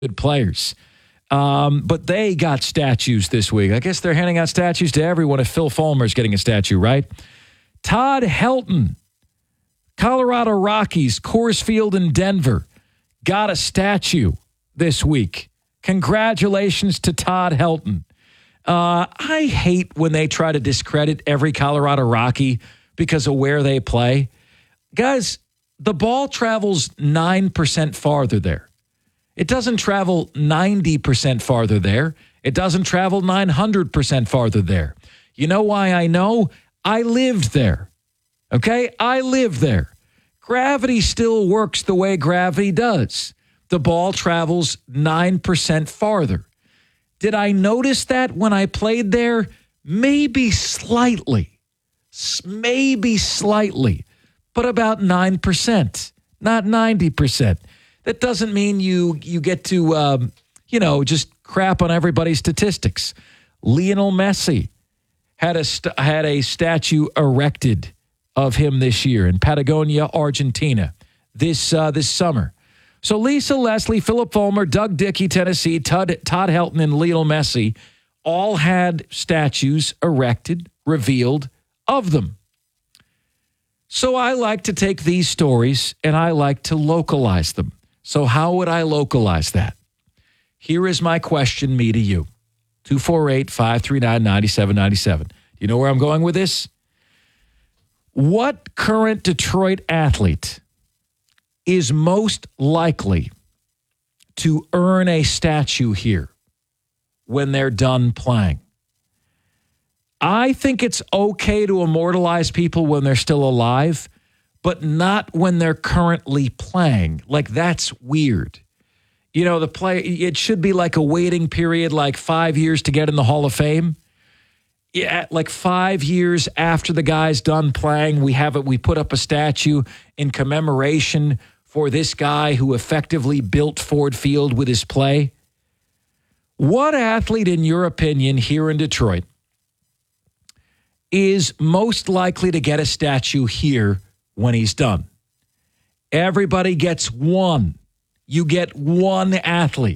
good players. But they got statues this week. I guess they're handing out statues to everyone if Phil Fulmer's getting a statue, right? Todd Helton, Colorado Rockies, Coors Field in Denver, got a statue this week. Congratulations to Todd Helton. I hate when they try to discredit every Colorado Rocky because of where they play. Guys, the ball travels 9% farther there. It doesn't travel 90% farther there. It doesn't travel 900% farther there. You know why I know? I lived there. Okay? I lived there. Gravity still works the way gravity does. The ball travels 9% farther. Did I notice that when I played there? Maybe slightly. Maybe slightly. But about 9%, not 90%. That doesn't mean you get to, just crap on everybody's statistics. Lionel Messi had a statue erected of him this year in Patagonia, Argentina, this summer. So Lisa Leslie, Philip Fulmer, Doug Dickey, Tennessee, Todd Helton, and Lionel Messi all had statues erected, revealed of them. So I like to take these stories and I like to localize them. So how would I localize that? Here is my question, me to you. 248-539-9797. Do you know where I'm going with this? What current Detroit athlete is most likely to earn a statue here when they're done playing? I think it's okay to immortalize people when they're still alive, but not when they're currently playing. Like, that's weird. You know, it should be like a waiting period, like 5 years to get in the Hall of Fame. Yeah, like 5 years after the guy's done playing, we put up a statue in commemoration for this guy who effectively built Ford Field with his play. What athlete, in your opinion, here in Detroit, is most likely to get a statue here when he's done? Everybody gets one. You get one athlete.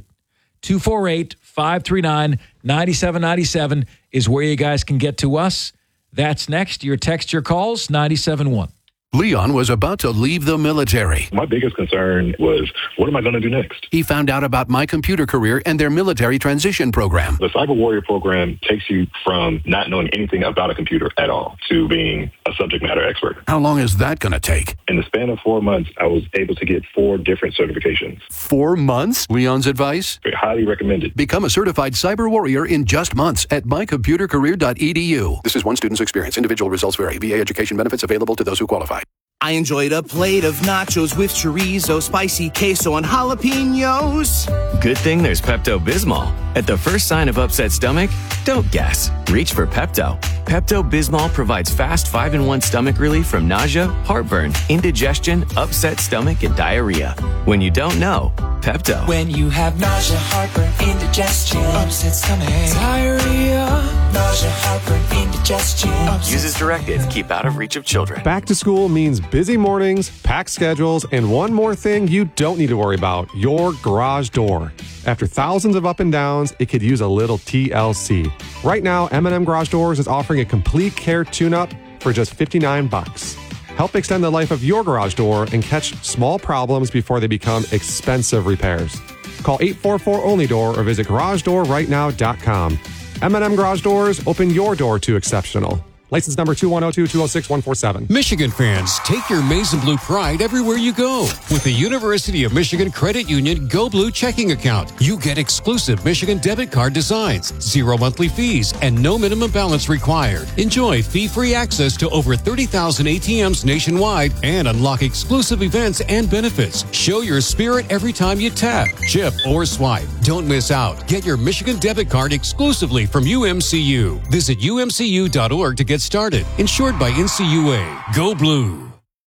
248-539-9797 is where you guys can get to us. That's next. Your text, your calls, 97.1. Leon was about to leave the military. My biggest concern was, what am I going to do next? He found out about My Computer Career and their military transition program. The Cyber Warrior program takes you from not knowing anything about a computer at all to being a subject matter expert. How long is that going to take? In the span of 4 months, I was able to get 4 different certifications. 4 months? Leon's advice? Highly recommended. Become a certified cyber warrior in just months at mycomputercareer.edu. This is one student's experience. Individual results vary. VA education benefits available to those who qualify. I enjoyed a plate of nachos with chorizo, spicy queso, and jalapenos. Good thing there's Pepto-Bismol. At the first sign of upset stomach, don't guess. Reach for Pepto. Pepto-Bismol provides fast 5-in-1 stomach relief from nausea, heartburn, indigestion, upset stomach, and diarrhea. When you don't know, Pepto. When you have nausea, heartburn, indigestion, upset stomach, diarrhea, nausea, heartburn, indigestion. Use as directed. Keep out of reach of children. Back to school means busy mornings, packed schedules, and one more thing you don't need to worry about, your garage door. After thousands of up and downs, it could use a little TLC. Right now, M&M Garage Doors is offering a complete care tune-up for just $59. Help extend the life of your garage door and catch small problems before they become expensive repairs. Call 844-ONLY-DOOR or visit garagedoorrightnow.com. M&M Garage Doors, open your door to exceptional. License number 2102-206-147. Michigan fans, take your Maize and Blue pride everywhere you go. With the University of Michigan Credit Union Go Blue checking account, you get exclusive Michigan debit card designs, 0 monthly fees, and no minimum balance required. Enjoy fee-free access to over 30,000 ATMs nationwide and unlock exclusive events and benefits. Show your spirit every time you tap, chip, or swipe. Don't miss out. Get your Michigan debit card exclusively from UMCU. Visit umcu.org to get started. Insured by NCUA. Go Blue.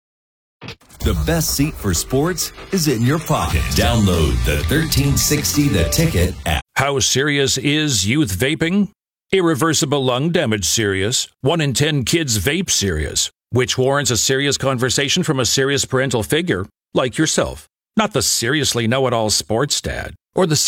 The best seat for sports is in your pocket. Download the 1360 The Ticket app. How serious is youth vaping? Irreversible lung damage serious. 1 in 10 kids vape serious, which warrants a serious conversation from a serious parental figure like yourself. Not the seriously know-it-all sports dad or the